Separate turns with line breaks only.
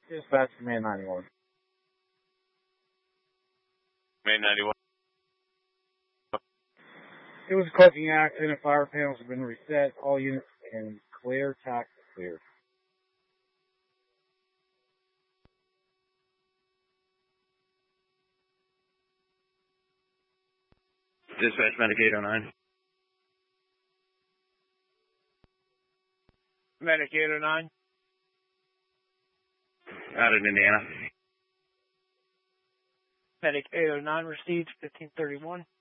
Dispatch Command 91.
Command 91.
It was a clucking accident. Fire panels have been reset. All units can clear. TAC clear.
Dispatch Medic 809.
Medic 809.
Out in Indiana.
Medic 809 received 1531.